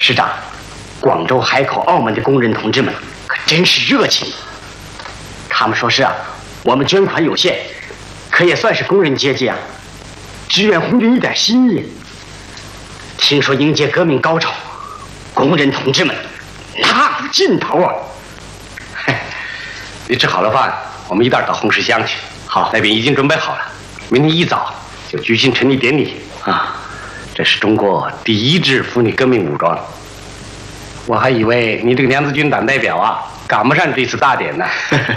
师长，广州、海口、澳门的工人同志们可真是热情。他们说是啊，我们捐款有限，可也算是工人阶级啊，支援红军一点心意。听说迎接革命高潮，工人同志们那股劲头啊！ 你吃好了饭，我们一道到红石乡去。 好， 那边已经准备好了，明天一早就举行成立典礼啊。 这是中国第一支妇女革命武装。我还以为你这个娘子军党代表啊，赶不上这次大典呢。